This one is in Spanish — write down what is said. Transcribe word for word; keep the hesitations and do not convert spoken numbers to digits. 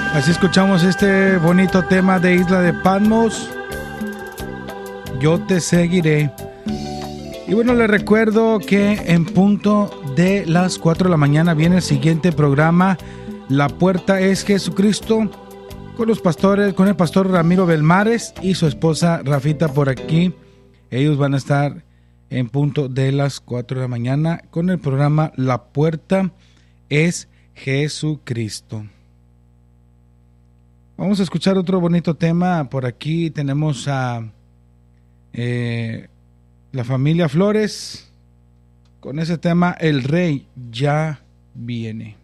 Así escuchamos este bonito tema de Isla de Patmos, Yo te seguiré. Y bueno, les recuerdo que en punto de las cuatro de la mañana viene el siguiente programa, La Puerta es Jesucristo, con los pastores, con el pastor Ramiro Belmares y su esposa Rafita por aquí. Ellos van a estar en punto de las cuatro de la mañana con el programa La Puerta es Jesucristo. Vamos a escuchar otro bonito tema. Por aquí tenemos a eh, la familia Flores con ese tema El Rey ya viene.